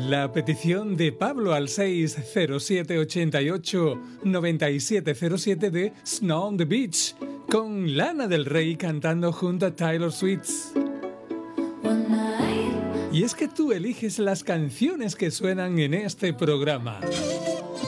La petición de Pablo al 60788-9707 de Snow on the Beach, con Lana del Rey cantando junto a Taylor Swift. Y es que tú eliges las canciones que suenan en este programa.